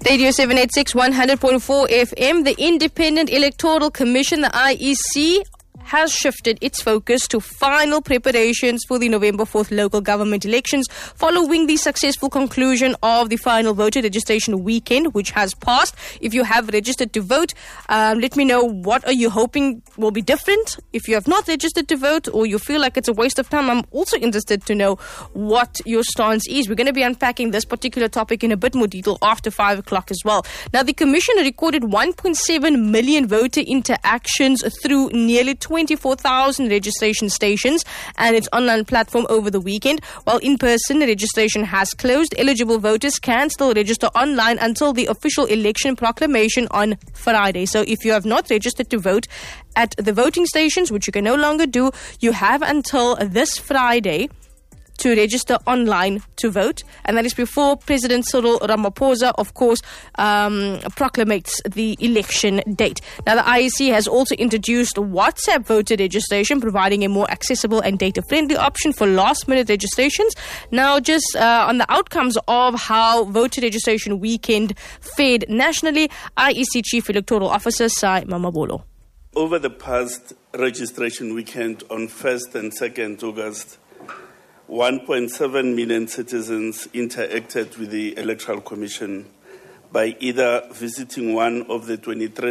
Radio 786 100.4 FM, the Independent Electoral Commission, the IEC, has shifted its focus to final preparations for the November 4th local government elections following the successful conclusion of the final voter registration weekend, which has passed. If you have registered to vote, let me know what are you hoping will be different. If you have not registered to vote or you feel like it's a waste of time, I'm also interested to know what your stance is. We're going to be unpacking this particular topic in a bit more detail after 5 o'clock as well. Now, the Commission recorded 1.7 million voter interactions through nearly 24,000 registration stations and its online platform over the weekend. While in-person registration has closed, eligible voters can still register online until the official election proclamation on Friday. So if you have not registered to vote at the voting stations, which you can no longer do, you have until this Friday to register online to vote, and that is before President Cyril Ramaphosa, of course, proclamates the election date. Now, the IEC has also introduced WhatsApp voter registration, providing a more accessible and data-friendly option for last-minute registrations. Now, just on the outcomes of how voter registration weekend fared nationally, IEC Chief Electoral Officer Sai Mamabolo. Over the past registration weekend on 1st and 2nd August, 1.7 million citizens interacted with the Electoral Commission by either visiting one of the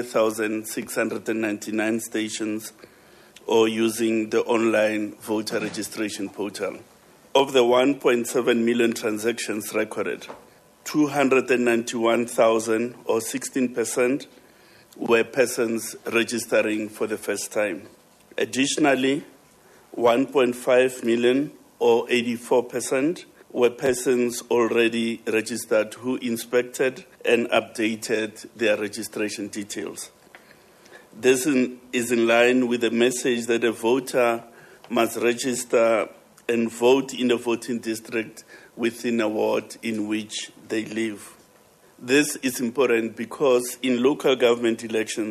23,699 stations or using the online voter registration portal. Of the 1.7 million transactions recorded, 291,000 or 16% were persons registering for the first time. Additionally, 1.5 million or 84% were persons already registered who inspected and updated their registration details. This is in line with the message that a voter must register and vote in a voting district within a ward in which they live. This is important because in local government elections,